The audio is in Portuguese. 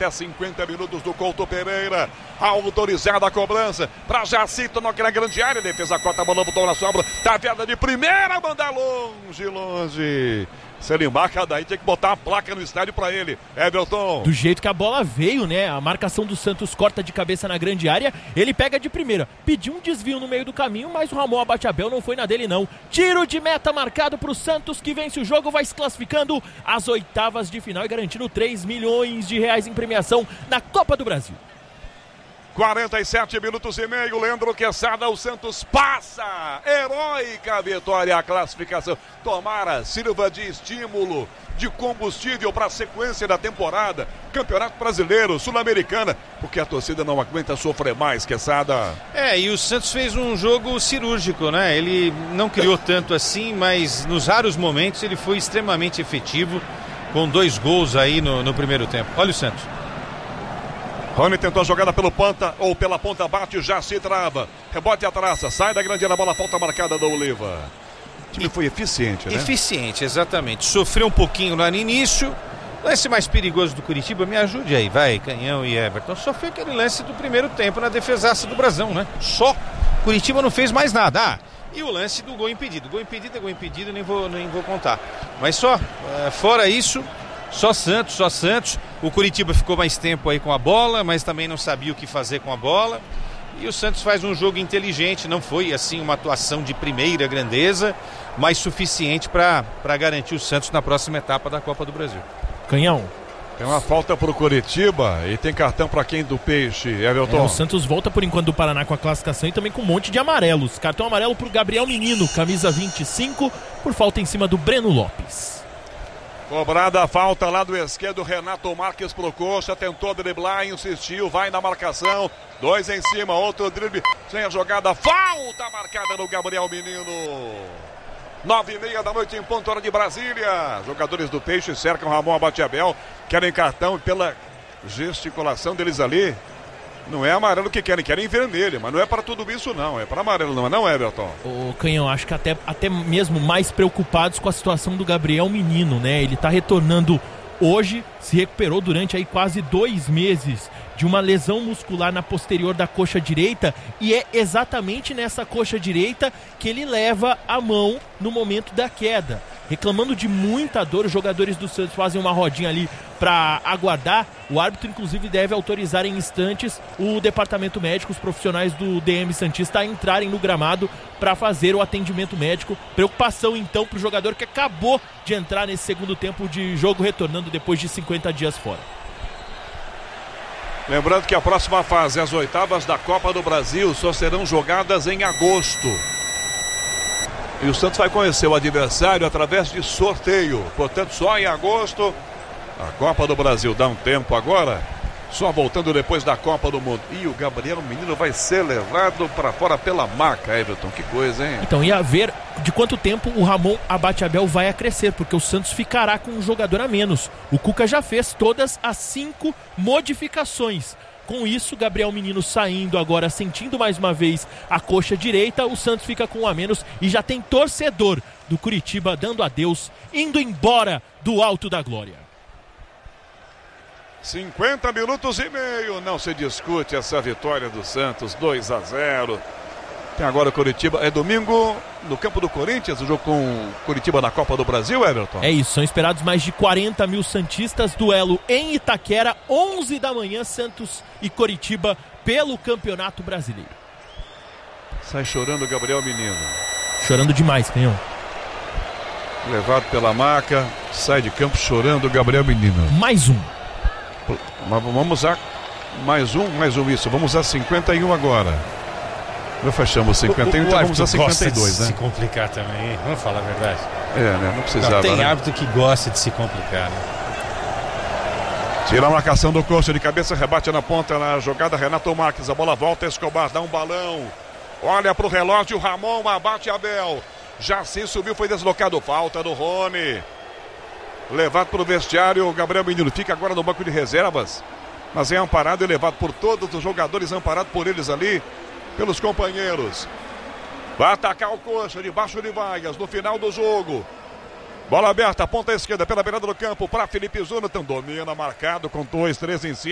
até 50 minutos do Couto Pereira. Autorizada a cobrança para Jacito na grande área. Defesa corta, a bola botou na sobra. Tá vendo de primeira, manda longe. Se ele marca daí, tem que botar a placa no estádio pra ele. Everton. Do jeito que a bola veio, né? A marcação do Santos corta de cabeça na grande área. Ele pega de primeira. Pediu um desvio no meio do caminho, mas o Ramon Abateabel não foi na dele, não. Tiro de meta marcado pro Santos, que vence o jogo, vai se classificando às oitavas de final e garantindo 3 milhões de reais em premiação na Copa do Brasil. 47 minutos e meio, Leandro Quesada, o Santos passa, heróica vitória, a classificação. Tomara, sirva de estímulo, de combustível para a sequência da temporada, Campeonato Brasileiro, Sul-Americana, porque a torcida não aguenta sofrer mais, Quesada. E o Santos fez um jogo cirúrgico, né? Ele não criou tanto assim, mas nos raros momentos ele foi extremamente efetivo, com 2 gols aí no primeiro tempo. Olha o Santos. Rony tentou a jogada pela ponta, bate, já se trava. Rebote atrás, sai da grande área, bola, falta marcada do Oliva. O time foi eficiente, né? Eficiente, exatamente. Sofreu um pouquinho lá no início. Lance mais perigoso do Curitiba, me ajude aí, vai, Canhão e Everton. Só foi aquele lance do primeiro tempo na defesaça do Brasão, né? Só. Curitiba não fez mais nada. E o lance do gol impedido. Gol impedido, nem vou contar. Mas só, fora isso... Só Santos. O Curitiba ficou mais tempo aí com a bola, mas também não sabia o que fazer com a bola. E o Santos faz um jogo inteligente, não foi assim uma atuação de primeira grandeza, mas suficiente para garantir o Santos na próxima etapa da Copa do Brasil. Canhão. Tem uma falta pro Curitiba e tem cartão para quem do Peixe, Everton. O Santos volta por enquanto do Paraná com a classificação e também com um monte de amarelos. Cartão amarelo pro Gabriel Menino, camisa 25, por falta em cima do Breno Lopes. Cobrada a falta lá do esquerdo, Renato Marques pro Coxa, tentou driblar, insistiu, vai na marcação, 2 em cima, outro drible, sem a jogada, falta marcada no Gabriel Menino. 9:30 da noite em ponto, hora de Brasília. Jogadores do Peixe cercam Ramon Abateabel, querem cartão pela gesticulação deles ali. Não é amarelo que querem vermelho, mas não é para tudo isso não, é para amarelo não é, Everton? O Canhão, acho que até mesmo mais preocupados com a situação do Gabriel Menino, né? Ele tá retornando hoje, se recuperou durante aí quase 2 meses de uma lesão muscular na posterior da coxa direita e é exatamente nessa coxa direita que ele leva a mão no momento da queda. Reclamando de muita dor, os jogadores do Santos fazem uma rodinha ali para aguardar. O árbitro, inclusive, deve autorizar em instantes o departamento médico, os profissionais do DM Santista a entrarem no gramado para fazer o atendimento médico. Preocupação, então, para o jogador que acabou de entrar nesse segundo tempo de jogo, retornando depois de 50 dias fora. Lembrando que a próxima fase, as oitavas da Copa do Brasil, só serão jogadas em agosto. E o Santos vai conhecer o adversário através de sorteio. Portanto, só em agosto. A Copa do Brasil dá um tempo agora. Só voltando depois da Copa do Mundo. E o Gabriel Menino vai ser levado para fora pela maca, Everton. Que coisa, hein? Então, ia ver de quanto tempo o Ramon Abateabel vai a crescer, porque o Santos ficará com um jogador a menos. O Cuca já fez todas as 5 modificações. Com isso, Gabriel Menino saindo agora, sentindo mais uma vez a coxa direita, o Santos fica com um a menos e já tem torcedor do Curitiba dando adeus, indo embora do Alto da Glória. 50 minutos e meio, não se discute essa vitória do Santos, 2-0. Tem agora o Curitiba, é domingo no campo do Corinthians, o jogo com Curitiba na Copa do Brasil, Everton? É isso, são esperados mais de 40 mil santistas, duelo em Itaquera, 11 da manhã, Santos e Coritiba pelo Campeonato Brasileiro. Sai chorando o Gabriel Menino. Chorando demais, Canhão. Levado pela maca, sai de campo chorando o Gabriel Menino. Mais um. Mas vamos a mais um isso, vamos a 51 agora. Já fechamos 51, então vamos a 52, gosta de né? se complicar também, hein? Vamos falar a verdade. Né? Não precisava. Não, tem né? árbitro que gosta de se complicar, né? Tira a marcação do Coxa de cabeça, rebate na ponta, na jogada Renato Marques, a bola volta, Escobar dá um balão, olha pro relógio, Ramon Abateabel, já se subiu, foi deslocado, falta do Rony, levado pro vestiário, o Gabriel Menino fica agora no banco de reservas, mas é amparado e levado por todos os jogadores, amparado por eles ali, pelos companheiros. Vai atacar o Coxa debaixo de Vargas no final do jogo. Bola aberta, ponta esquerda pela beirada do campo para Felipe Jonathan, domina marcado com 2, 3 em cima.